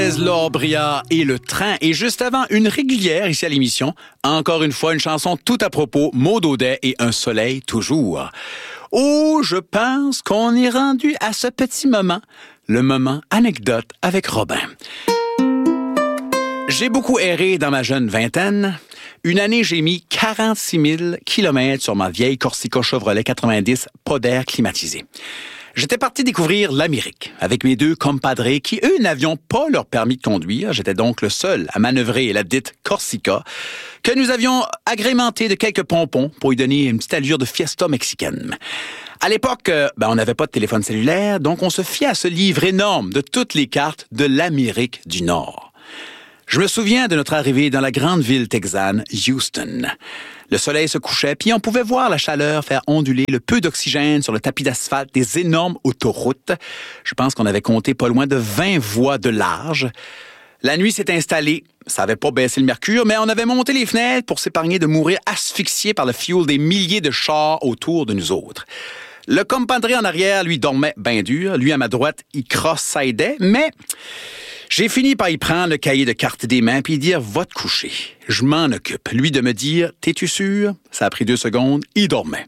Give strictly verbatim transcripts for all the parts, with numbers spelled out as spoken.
Laure Briard et le train. Et juste avant, une régulière ici à l'émission. Encore une fois, une chanson tout à propos, Maud Audet et Un soleil toujours. Oh, je pense qu'on est rendu à ce petit moment, le moment anecdote avec Robin. J'ai beaucoup erré dans ma jeune vingtaine. Une année, j'ai mis quarante-six mille kilomètres sur ma vieille Corsica Chevrolet quatre-vingt-dix, pas d'air climatisé. J'étais parti découvrir l'Amérique avec mes deux compadres qui, eux, n'avions pas leur permis de conduire. J'étais donc le seul à manœuvrer la dite Corsica que nous avions agrémenté de quelques pompons pour lui donner une petite allure de fiesta mexicaine. À l'époque, ben, on n'avait pas de téléphone cellulaire, donc on se fiait à ce livre énorme de toutes les cartes de l'Amérique du Nord. Je me souviens de notre arrivée dans la grande ville texane, Houston. Le soleil se couchait, puis on pouvait voir la chaleur faire onduler le peu d'oxygène sur le tapis d'asphalte des énormes autoroutes. Je pense qu'on avait compté pas loin de vingt voies de large. La nuit s'est installée. Ça n'avait pas baissé le mercure, mais on avait monté les fenêtres pour s'épargner de mourir asphyxié par le fioul des milliers de chars autour de nous autres. Le compadre en arrière, lui, dormait bien dur. Lui, à ma droite, il cross-sidait, mais j'ai fini par y prendre le cahier de cartes des mains puis dire « Va te coucher. Je m'en occupe. » Lui de me dire « T'es-tu sûr? » Ça a pris deux secondes. Il dormait.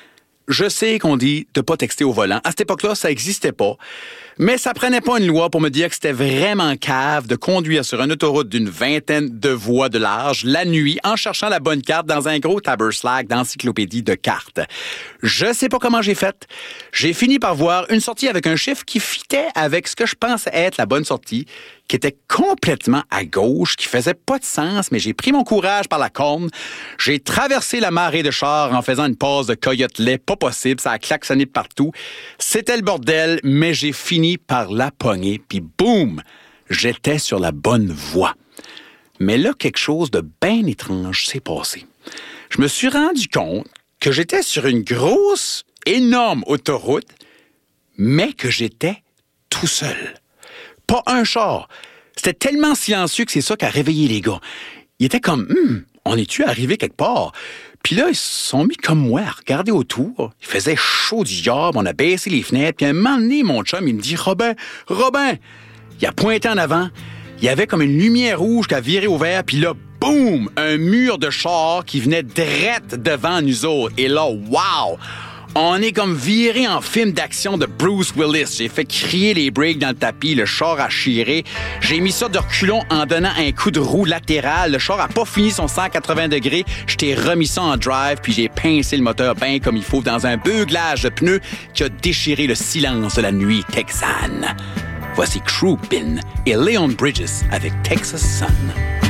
Je sais qu'on dit de pas texter au volant. À cette époque-là, ça n'existait pas. Mais ça prenait pas une loi pour me dire que c'était vraiment cave de conduire sur une autoroute d'une vingtaine de voies de large la nuit en cherchant la bonne carte dans un gros taberslack d'encyclopédie de cartes. Je sais pas comment j'ai fait. J'ai fini par voir une sortie avec un chiffre qui fitait avec ce que je pensais être la bonne sortie, qui était complètement à gauche, qui faisait pas de sens, mais j'ai pris mon courage par la corne. J'ai traversé la marée de chars en faisant une pause de coyote-lait, pas possible, ça a klaxonné de partout. C'était le bordel, mais j'ai fini par la pogner, puis boum, j'étais sur la bonne voie. Mais là, quelque chose de bien étrange s'est passé. Je me suis rendu compte que j'étais sur une grosse, énorme autoroute, mais que j'étais tout seul. Pas un char. C'était tellement silencieux que c'est ça qui a réveillé les gars. Ils étaient comme, hum, on est-tu arrivé quelque part? Puis là, ils se sont mis comme moi à regarder autour. Il faisait chaud du diable, on a baissé les fenêtres. Puis à un moment donné, mon chum, il me dit, Robin, Robin! Il a pointé en avant. Il y avait comme une lumière rouge qui a viré au vert. Puis là, boum! Un mur de chars qui venait drette devant nous autres. Et là, wow! On est comme viré en film d'action de Bruce Willis. J'ai fait crier les breaks dans le tapis, le char a chiré. J'ai mis ça de reculons en donnant un coup de roue latéral. Le char a pas fini son cent quatre-vingts degrés. Je t'ai remis ça en drive, puis j'ai pincé le moteur bien comme il faut dans un beuglage de pneus qui a déchiré le silence de la nuit texane. Voici Crouppin' et Leon Bridges avec Texas Sun.